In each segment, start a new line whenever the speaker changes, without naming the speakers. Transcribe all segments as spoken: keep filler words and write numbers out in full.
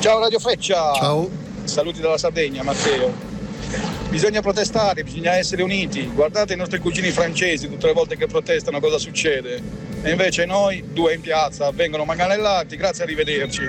Ciao Radio Freccia.
Ciao.
Saluti dalla Sardegna, Matteo. Bisogna protestare, bisogna essere uniti. Guardate i nostri cugini francesi, tutte le volte che protestano cosa succede. E invece noi, due in piazza, vengono manganellati, grazie, arrivederci.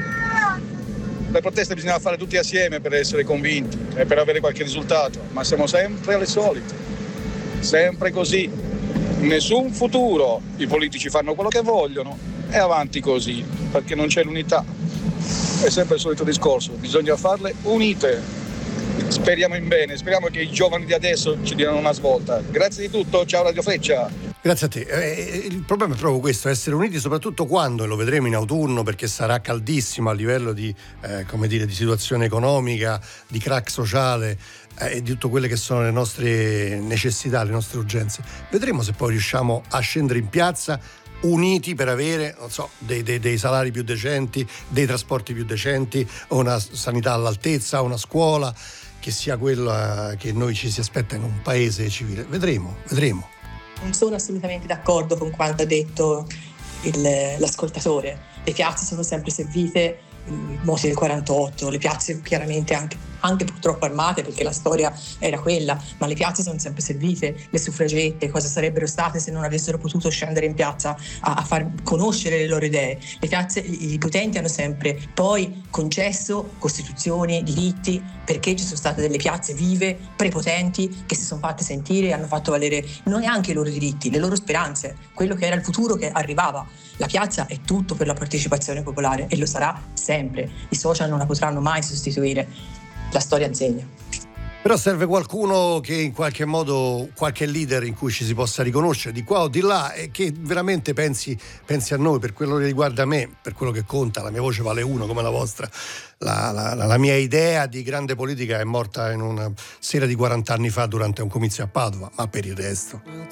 Le proteste bisogna fare tutti assieme per essere convinti e per avere qualche risultato, ma siamo sempre alle solite. Sempre così. Nessun futuro. I politici fanno quello che vogliono e avanti così, perché non c'è l'unità. È sempre il solito discorso, bisogna farle unite. Speriamo in bene, speriamo che i giovani di adesso ci diano una svolta. Grazie di tutto, ciao Radio Freccia.
Grazie a te. Eh, il problema è proprio questo, essere uniti, soprattutto quando, e lo vedremo in autunno perché sarà caldissimo a livello di, eh, come dire, di situazione economica, di crack sociale eh, e di tutte quelle che sono le nostre necessità, le nostre urgenze. Vedremo se poi riusciamo a scendere in piazza uniti per avere, non so, dei, dei, dei salari più decenti, dei trasporti più decenti, una sanità all'altezza, una scuola che sia quella che noi ci si aspetta in un paese civile. Vedremo, vedremo.
Non sono assolutamente d'accordo con quanto ha detto il, l'ascoltatore. Le piazze sono sempre servite, i moti del quarantotto, le piazze chiaramente anche, anche purtroppo armate, perché la storia era quella, ma le piazze sono sempre servite. Le suffragette cosa sarebbero state se non avessero potuto scendere in piazza a, a far conoscere le loro idee? Le piazze, i potenti hanno sempre poi concesso costituzioni, diritti, perché ci sono state delle piazze vive, prepotenti, che si sono fatte sentire e hanno fatto valere non neanche i loro diritti, le loro speranze, quello che era il futuro che arrivava. La piazza è tutto per la partecipazione popolare e lo sarà sempre. I social non la potranno mai sostituire. La storia insegna.
Però serve qualcuno che in qualche modo, qualche leader in cui ci si possa riconoscere di qua o di là e che veramente pensi, pensi a noi, per quello che riguarda me, per quello che conta. La mia voce vale uno come la vostra. La, la, la mia idea di grande politica è morta in una sera di quaranta anni fa durante un comizio a Padova, ma per il resto